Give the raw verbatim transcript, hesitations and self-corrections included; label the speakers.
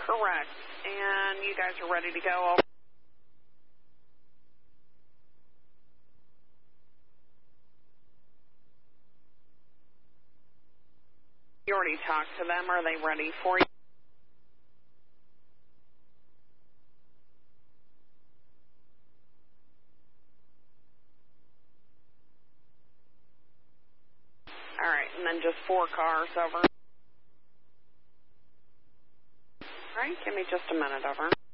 Speaker 1: Correct. And you guys are ready to go over. You already talked to them. Are they ready for you? All right, and then just four cars over. All right, give me just a minute over.